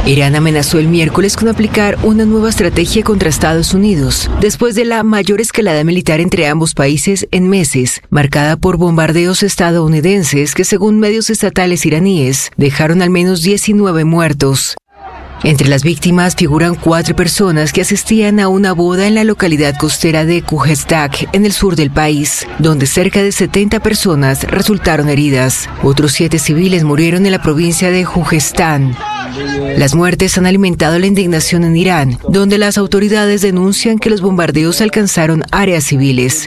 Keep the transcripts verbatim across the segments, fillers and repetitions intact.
Irán amenazó el miércoles con aplicar una nueva estrategia contra Estados Unidos, después de la mayor escalada militar entre ambos países en meses, marcada por bombardeos estadounidenses que, según medios estatales iraníes, dejaron al menos diecinueve muertos. Entre las víctimas figuran cuatro personas que asistían a una boda en la localidad costera de Khuzestan, en el sur del país, donde cerca de setenta personas resultaron heridas. Otros siete civiles murieron en la provincia de Khuzestan. Las muertes han alimentado la indignación en Irán, donde las autoridades denuncian que los bombardeos alcanzaron áreas civiles.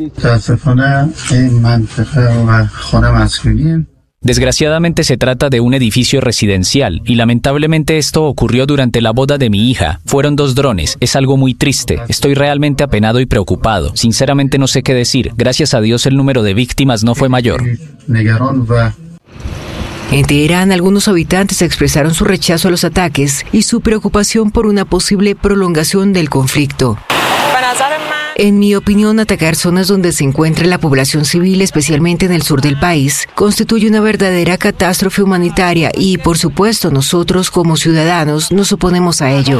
Desgraciadamente se trata de un edificio residencial y lamentablemente esto ocurrió durante la boda de mi hija. Fueron dos drones, es algo muy triste. Estoy realmente apenado y preocupado. Sinceramente no sé qué decir. Gracias a Dios el número de víctimas no fue mayor. En Teherán, algunos habitantes expresaron su rechazo a los ataques y su preocupación por una posible prolongación del conflicto. En mi opinión, atacar zonas donde se encuentra la población civil, especialmente en el sur del país, constituye una verdadera catástrofe humanitaria y, por supuesto, nosotros como ciudadanos nos oponemos a ello.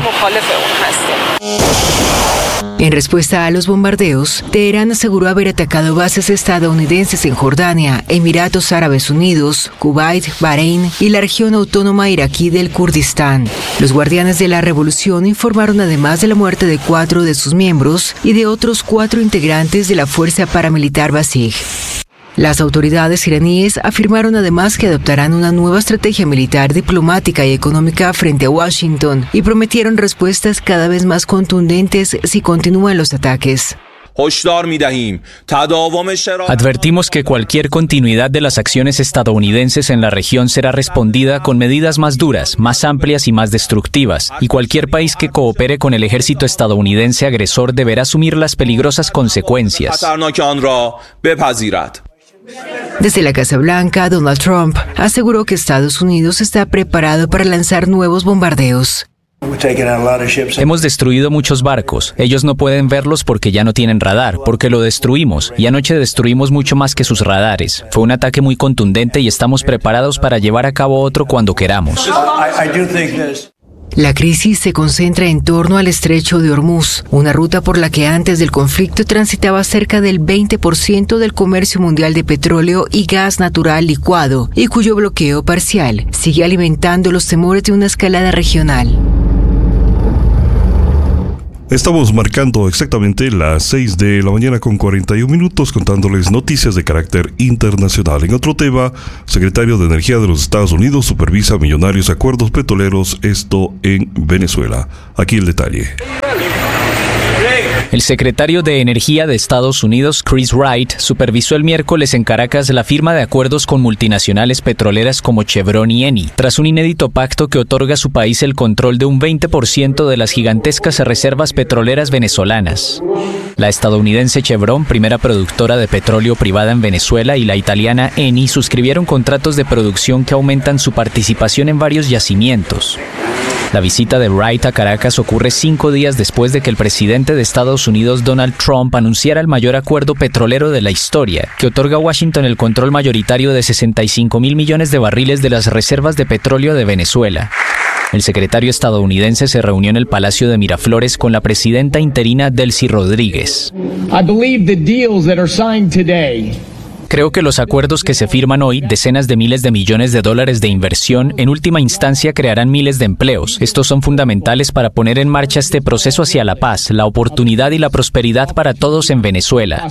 En respuesta a los bombardeos, Teherán aseguró haber atacado bases estadounidenses en Jordania, Emiratos Árabes Unidos, Kuwait, Bahrein y la región autónoma iraquí del Kurdistán. Los guardianes de la revolución informaron además de la muerte de cuatro de sus miembros y de otros cuatro integrantes de la fuerza paramilitar Basij. Las autoridades iraníes afirmaron además que adoptarán una nueva estrategia militar, diplomática y económica frente a Washington y prometieron respuestas cada vez más contundentes si continúan los ataques. Advertimos que cualquier continuidad de las acciones estadounidenses en la región será respondida con medidas más duras, más amplias y más destructivas, y cualquier país que coopere con el ejército estadounidense agresor deberá asumir las peligrosas consecuencias. Desde la Casa Blanca, Donald Trump aseguró que Estados Unidos está preparado para lanzar nuevos bombardeos. Hemos destruido muchos barcos. Ellos no pueden verlos porque ya no tienen radar, porque lo destruimos, y anoche destruimos mucho más que sus radares. Fue un ataque muy contundente y estamos preparados para llevar a cabo otro cuando queramos. La crisis se concentra en torno al estrecho de Hormuz, una ruta por la que antes del conflicto transitaba cerca del veinte por ciento del comercio mundial de petróleo y gas natural licuado, y cuyo bloqueo parcial sigue alimentando los temores de una escalada regional. Estamos marcando exactamente las seis de la mañana con cuarenta y un minutos contándoles noticias de carácter internacional. En otro tema, secretario de Energía de los Estados Unidos supervisa millonarios acuerdos petroleros, esto en Venezuela. Aquí el detalle. El secretario de Energía de Estados Unidos, Chris Wright, supervisó el miércoles en Caracas la firma de acuerdos con multinacionales petroleras como Chevron y Eni, tras un inédito pacto que otorga a su país el control de un veinte por ciento de las gigantescas reservas petroleras venezolanas. La estadounidense Chevron, primera productora de petróleo privada en Venezuela, y la italiana Eni suscribieron contratos de producción que aumentan su participación en varios yacimientos. La visita de Wright a Caracas ocurre cinco días después de que el presidente de Estados Unidos, Donald Trump, anunciara el mayor acuerdo petrolero de la historia, que otorga a Washington el control mayoritario de sesenta y cinco mil millones de barriles de las reservas de petróleo de Venezuela. El secretario estadounidense se reunió en el Palacio de Miraflores con la presidenta interina Delcy Rodríguez. I believe the deals that are signed today Creo que los acuerdos que se firman hoy, decenas de miles de millones de dólares de inversión, en última instancia crearán miles de empleos. Estos son fundamentales para poner en marcha este proceso hacia la paz, la oportunidad y la prosperidad para todos en Venezuela.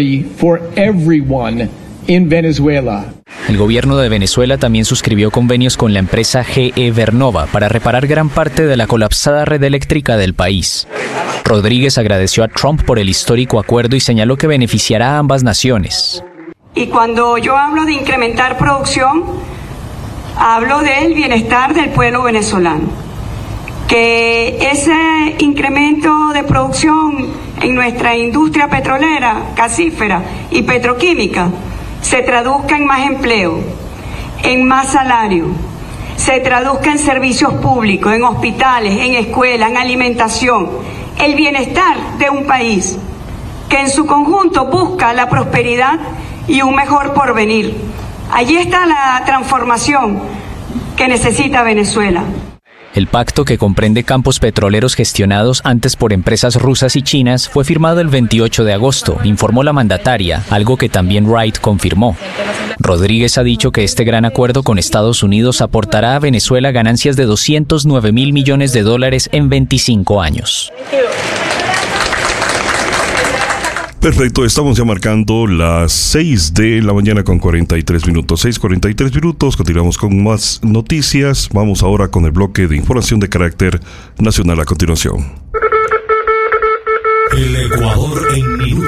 El gobierno de Venezuela también suscribió convenios con la empresa G E Vernova para reparar gran parte de la colapsada red eléctrica del país. Rodríguez agradeció a Trump por el histórico acuerdo y señaló que beneficiará a ambas naciones. Y cuando yo hablo de incrementar producción, hablo del bienestar del pueblo venezolano. Que ese incremento de producción en nuestra industria petrolera, gasífera y petroquímica se traduzca en más empleo, en más salario, se traduzca en servicios públicos, en hospitales, en escuelas, en alimentación, el bienestar de un país que en su conjunto busca la prosperidad y un mejor porvenir. Allí está la transformación que necesita Venezuela. El pacto, que comprende campos petroleros gestionados antes por empresas rusas y chinas, fue firmado el veintiocho de agosto, informó la mandataria, algo que también Wright confirmó. Rodríguez ha dicho que este gran acuerdo con Estados Unidos aportará a Venezuela ganancias de doscientos nueve mil millones de dólares en veinticinco años. Perfecto, estamos ya marcando las seis de la mañana con cuarenta y tres minutos. seis cuarenta y tres minutos, continuamos con más noticias. Vamos ahora con el bloque de información de carácter nacional a continuación. El Ecuador en minutos.